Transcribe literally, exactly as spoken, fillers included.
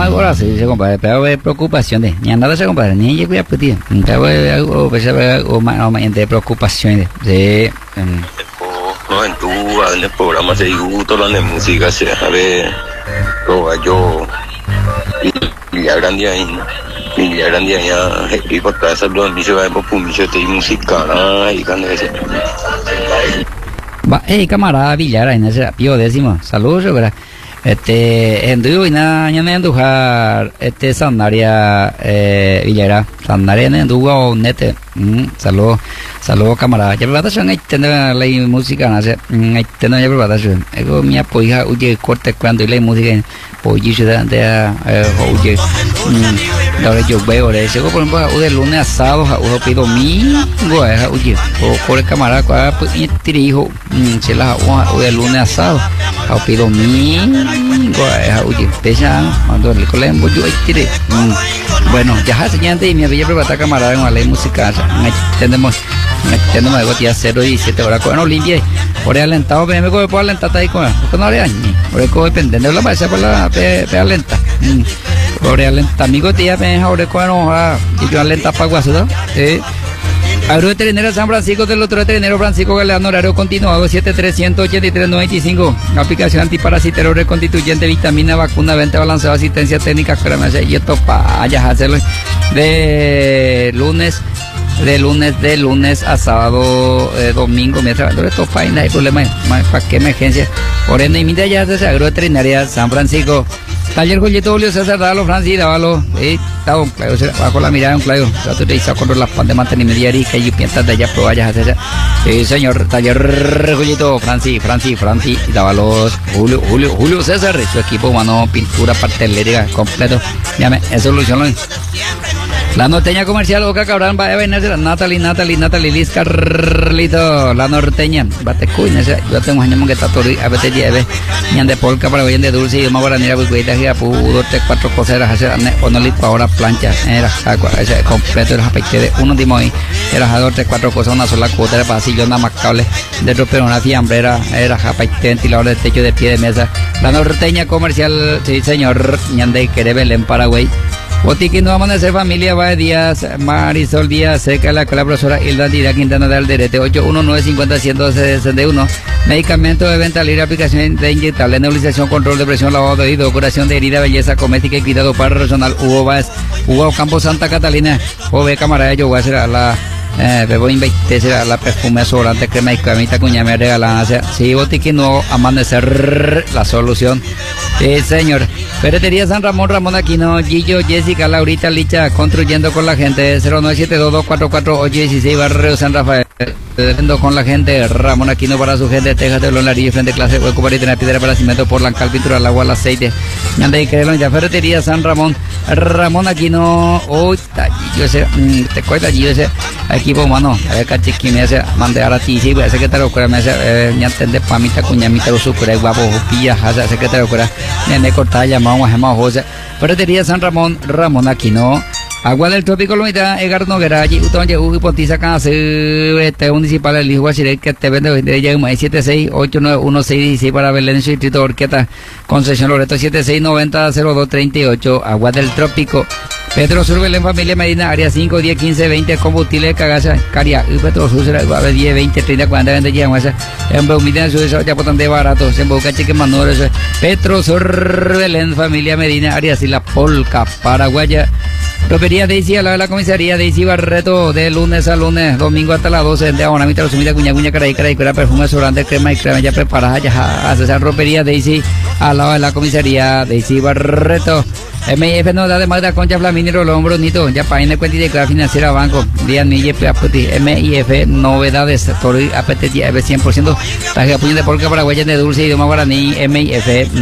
ahora sí, se compadre, pero hay preocupaciones. Ni nada se compadre, ni yo voy a pedir. Pero hay algo, pues, algo más de preocupaciones. Sí. No, en tu, en el programa se gusta la de música, se sabe, todo yo, y la grande ahí, y la grande ahí, y por todas esas dos, y se va a por mucho de música, y cuando es. Va, hey, camarada Villar, en ese pío décimo, saludos, ¿verdad? Este, en tu y nada, ya me andujar, este, Sandaria, eh, Villara, Sandaria, en tu o nete, saludos, saludos, camarada. Ya verdad, son ahí tener la música, no sé, ahí tener ya verdad, son, ego mi apoya, oye, corte cuando y la música, oye, se da, de, oye, ahora yo veo, le digo, por ejemplo, o de lunes a sábado, o pido mi, oye, o por el camarada, cuál, pues, y tiri hijo, se la, o de lunes a sábado, o pido mi, oye, pesa, cuando el colegio, yo ahí tiré, bueno, ya se llama y mi había preparado camarada en la ley musical, tenemos, tenemos algo tía cero diecisiete horas, con Olimpia, por el alentado, me voy por alentar ahí con, con no le por el coge pendiente, la base por la, pe, pe alenta, por el alenta, amigo tía, me ahora con hoja, y yo alenta para guasuda, eh. Agroveterinaria San Francisco del otro veterinario Francisco Galeano, horario continuado siete tres ocho tres nueve cinco. Aplicación antiparasitero reconstituyente, vitamina, vacuna, venta balanceada, asistencia técnica, y esto para allá hacerlo de lunes, de lunes, de lunes a sábado, eh, domingo, mientras esto para no hay problema, para qué emergencia. Por ende, y mira ya desde Agroveterinaria San Francisco. Taller Julieta Julio César Dávalo, Francis Dávalo, eh, estaba un clayo, bajo la mirada un clayo, trato de irse con las pan de mantenimiento diario que yo pienso de allá probayas hacer, eh, señor, Taller Julieta, Francis, Francis, Francis Dávalo, Julio, Julio, Julio César, su equipo humano, pintura, pastelería, completo, llame, es solución. La norteña comercial, Oca Cabrán, va a venir, Natalie, Natalie, Natalie, Liz Carlito, la norteña, bate cuy, yo tengo años que está todo, a veces lleve, ñan de polka para hoy en de dulce, y yo me voy a venir a bucuita, que pudo, tres, cuatro cosas, era hacer, o no listo ahora plancha, era ese completo, era aspecto de uno de hoy, era dos, tres, cuatro cosas, una sola cuota, era pasillo, nada más cable, dentro, pero una fiambrera, era aspecto, ventilador de techo de pie de mesa, la norteña comercial, sí señor, ñan de Querebel en Paraguay. Botiquín, no vamos a hacer familia, va de Díaz, Marisol Díaz, cerca de la, la profesora Hilda Dira Quintana de Alderete, ocho uno nueve cinco cero uno cero uno. Medicamento de venta libre, aplicación de inyectable, nebulización, control de presión, lavado de oído, curación de herida, belleza, cosmética y cuidado para regional. Hugo Báez, Hugo Campo Santa Catalina, O B camarada, yo voy a hacer a la... Eh, bebo invitarse a la perfume sobrante crema y camita cuña me regalan sí, botiquín no amanecer la solución sí señor. Ferretería San Ramón, Ramón Aquino, Gillo, Jessica, Laurita, Licha, construyendo con la gente, cero nueve siete dos dos cuatro cuatro ocho uno seis, Barrio San Rafael, defendiendo con la gente, Ramón Aquino para su gente, Texas de los Larillos, frente clase, hueco para tener piedra para cimiento, por la cal, pintura, el agua, el aceite, anda y créelo ya, Ferretería San Ramón, Ramón Aquino, uy, yo sé, te cuesta allí ese equipo humano, a ver cachiqui me hace mandar a ti, sí, secretario cura me hace, ya entender pamita, cuñamita, lo sucre, guapo, pilla, hace secretario cura, nene corta, llamado, llamado, José, Ferretería San Ramón, Ramón Aquino, Agua del Trópico, la mitad, Edgar Noguera, allí, Utón, Yehú, Pontiza, Cáncer, este municipal, el hijo Guachiré, que te vende, de ella, siete seis ocho nueve uno seis seis para Belén, su distrito de Orqueta, Concesión Loreto, siete seis nueve cero cero dos tres ocho, Agua del Trópico, Petrosur, Belén, Familia Medina, área cinco, diez, quince, veinte, combustible, cagaza, Caria, Petrosur, diez, veinte, treinta, cuarenta, veinte, ya, en Beumida, su eso, ya por de barato, se emboca, cheque, manor, Petrosur, Belén, Familia Medina, área así, la Polca, Paraguaya, Ropería Daisy, a la de la comisaría Daisy Barreto, de lunes a lunes, domingo hasta las doce, de ahora, mitad, sumida, cuña, cuña, caray, caray, cura, perfume, sobrante, crema y crema, ya preparada, ya, hace esa ropería Daisy, al lado de la comisaría Daisy Barreto, M I F no da de Magda Concha Flaminero Lombro Nito, ya página de cuenta y de clave financiera banco, día Mille M I F novedades, Tori apetecía cien por ciento, traje puño de polka paraguaya de dulce idioma guaraní, M I F